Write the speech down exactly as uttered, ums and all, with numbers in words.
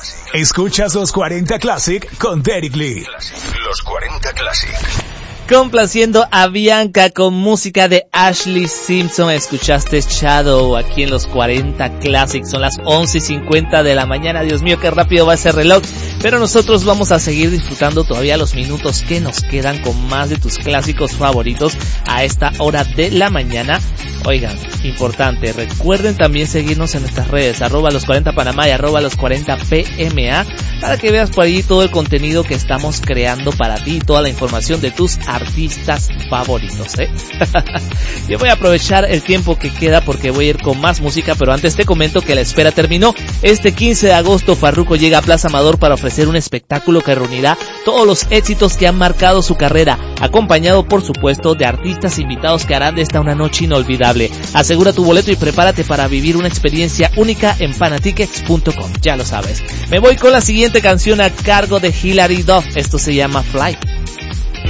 Escuchas los cuarenta Classic con Derek Lee. Los cuarenta Classic. Complaciendo a Bianca con música de Ashley Simpson. Escuchaste Shadow aquí en los cuarenta Classic. Son las once y cincuenta de la mañana. Dios mío, qué rápido va ese reloj. Pero nosotros vamos a seguir disfrutando todavía los minutos que nos quedan con más de tus clásicos favoritos a esta hora de la mañana. Oigan, importante, recuerden también seguirnos en nuestras redes, arroba los cuarenta Panamá y arroba los cuarenta P M A, para que veas por allí todo el contenido que estamos creando para ti, toda la información de tus artistas favoritos, ¿eh? Yo voy a aprovechar el tiempo que queda porque voy a ir con más música, pero antes te comento que la espera terminó. Este quince de agosto Farruko llega a Plaza Amador para ofrecer un espectáculo que reunirá todos los éxitos que han marcado su carrera, acompañado por supuesto de artistas invitados que harán de esta una noche inolvidable. Asegura tu boleto y prepárate para vivir una experiencia única en panatickets punto com, ya lo sabes. Me voy con la siguiente canción a cargo de Hilary Duff, esto se llama Fly.